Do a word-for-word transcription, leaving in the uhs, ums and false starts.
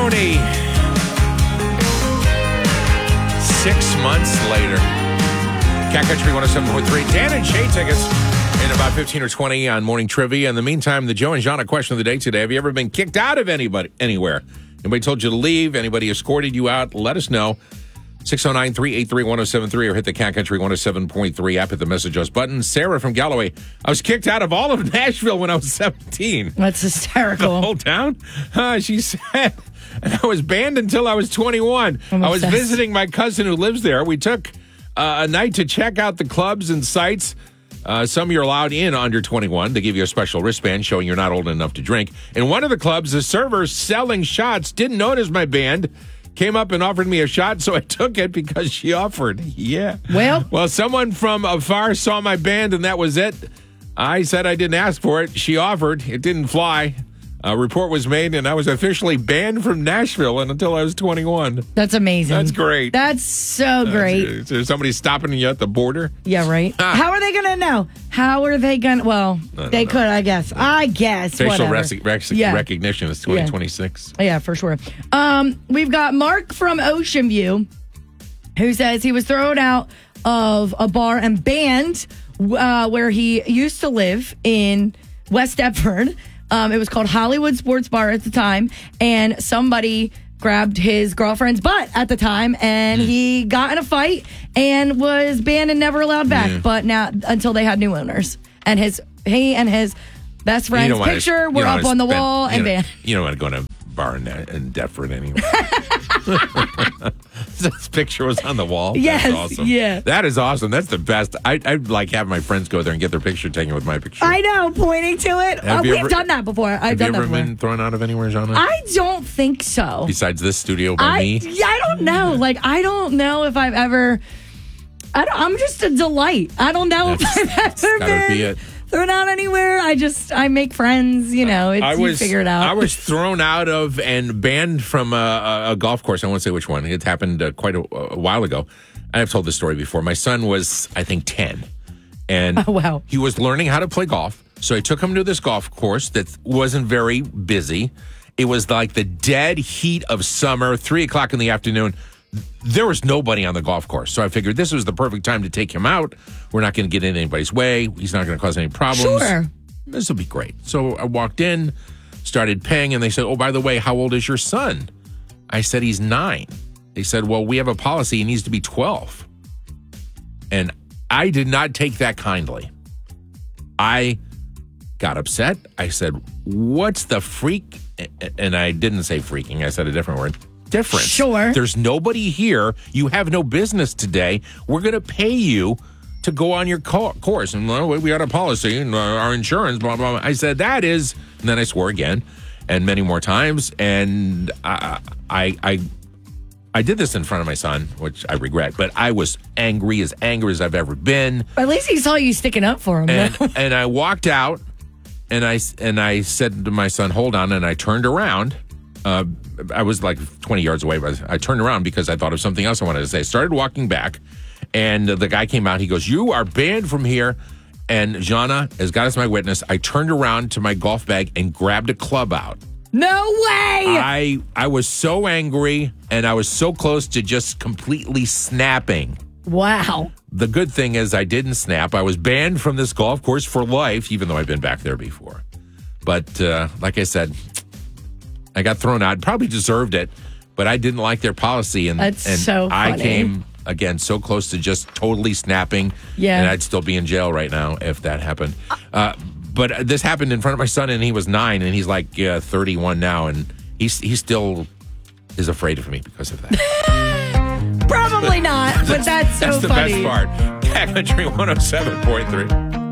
Stoney. Six months later. Cat Country one oh seven point three. Dan and Shay tickets in about fifteen or twenty on Morning Trivia. In the meantime, the Joe and Jana question of the day today. Have you ever been kicked out of anybody anywhere? Anybody told you to leave? Anybody escorted you out? Let us know. six oh nine, three eight three, one oh seven three or hit the Cat Country one oh seven point three app at the Message Us button. Sarah from Galloway. I was kicked out of all of Nashville when I was seventeen. That's hysterical. The whole town? Uh, she said, and I was banned until I was twenty-one. I'm I was obsessed. visiting my cousin who lives there. We took uh, a night to check out the clubs and sites. Uh, some you're allowed in under twenty-one. They give you a special wristband showing you're not old enough to drink. In one of the clubs, the server selling shots didn't notice my band. Came up and offered me a shot, so I took it because she offered. Yeah. Well? Well, someone from afar saw my band, and that was it. I said I didn't ask for it. She offered. It didn't fly. A report was made, and I was officially banned from Nashville until I was twenty-one. That's amazing. That's great. That's so great. Uh, is there somebody stopping you at the border? Yeah, right. Ah. How are they going to know? How are they going to? Well, they know. could, I guess. I guess. Facial whatever. rec- rec- Yeah. recognition is twenty twenty-six. Yeah, for sure. Um, we've got Mark from Ocean View who says he was thrown out of a bar and banned uh, where he used to live in West Deptford. Um, it was called Hollywood Sports Bar at the time, and somebody grabbed his girlfriend's butt at the time, and mm. he got in a fight and was banned and never allowed back. Mm. But now, until they had new owners, and his he and his best friend's you picture to, were up on the spend, wall and you know, banned. You don't want to go in a bar in, in Deptford anyway. This picture was on the wall. Yes, That's awesome. yeah. That is awesome. That's the best. I, I'd like have my friends go there and get their picture taken with my picture. I know, pointing to it. Uh, we've ever, done that before. I've have done you ever that before. been thrown out of anywhere, Jana? I don't think so. Besides this studio by I, me? Yeah, I don't know. Like, I don't know if I've ever. I don't, I'm just a delight. I don't know That's, if I've ever gotta been be it. thrown out anywhere. I just I make friends. You know, it's, I was, you figure it out. I was thrown out of and banned from a, a golf course. I won't say which one. It happened uh, quite a, a while ago. I've told this story before. My son was, I think, ten. And oh, wow. he was learning how to play golf. So I took him to this golf course that wasn't very busy. It was like the dead heat of summer, three o'clock in the afternoon. There was nobody on the golf course. So I figured this was the perfect time to take him out. We're not going to get in anybody's way. He's not going to cause any problems. Sure. This will be great. So I walked in, started paying, and they said, oh, by the way, how old is your son? I said, he's nine. They said, well, we have a policy. He needs to be twelve. And I did not take that kindly. I got upset. I said, what's the freak? And I didn't say freaking. I said a different word. Difference. Sure. There's nobody here. You have no business today. We're going to pay you to go on your co- course. And well, we got a policy and our insurance, blah, blah, blah. I said, that is, and then I swore again and many more times. And I, I, I, I did this in front of my son, which I regret, but I was angry, as angry as I've ever been. At least he saw you sticking up for him. And, and I walked out and I, and I said to my son, hold on. And I turned around. Uh, I was like twenty yards away, but I turned around because I thought of something else I wanted to say. Started walking back, and the guy came out. He goes, you are banned from here. And Jana, as God is my witness, I turned around to my golf bag and grabbed a club out. No way! I I was so angry, and I was so close to just completely snapping. Wow. The good thing is I didn't snap. I was banned from this golf course for life, even though I've been back there before. But uh, like I said, I got thrown out. Probably deserved it, but I didn't like their policy. And, That's and so funny. I came, again, so close to just totally snapping. Yeah. And I'd still be in jail right now if that happened. Uh, but this happened in front of my son, and he was nine, and he's like uh, thirty-one now, and he's, he still is afraid of me because of that. Probably not, but that's so That's the funny. best part. Cat Country one oh seven point three.